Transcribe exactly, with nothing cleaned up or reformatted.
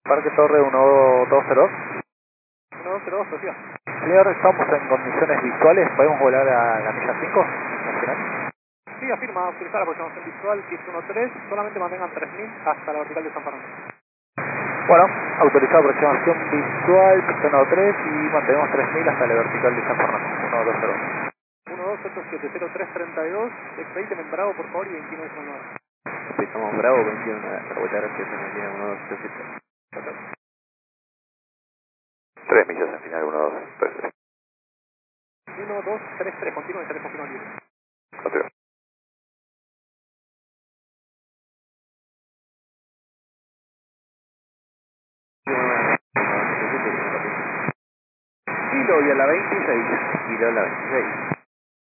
Parque Torre uno dos cero dos. uno dos cero dos, Sofía. Señor, estamos en condiciones visuales, ¿podemos volar a la milla cinco? ¿Nacional? Sí, afirma, utilizar la aproximación visual X uno tres, solamente mantengan tres mil hasta la vertical de San Fernando. Bueno, autorizado aproximación visual, pista tres y mantenemos tres mil hasta la vertical de San Fernando, uno dos cero dos. uno dos ocho siete cero tres treinta y dos, expediten en Bravo por favor y veintinueve cero nueve. Empezamos Bravo, veintiuno, vuelta gracias, Argentina uno dos cero siete. tres millas en final, uno dos tres tres. uno dos tres tres, continúen, se les confirma libre. Continúa. Kilo y a la veintiséis. Kilo a la veintiséis.